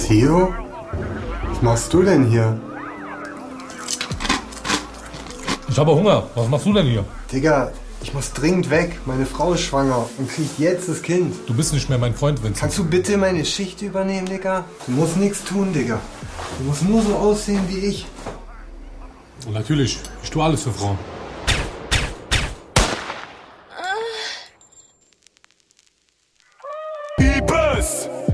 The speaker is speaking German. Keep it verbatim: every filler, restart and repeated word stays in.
Theo? Was machst du denn hier? Ich habe Hunger. Was machst du denn hier? Digga, ich muss dringend weg. Meine Frau ist schwanger und kriegt jetzt das Kind. Du bist nicht mehr mein Freund, Vincent. Kannst du bitte meine Schicht übernehmen, Digga? Du musst nichts tun, Digga. Du musst nur so aussehen wie ich. Und natürlich, ich tue alles für Frauen. Ibis!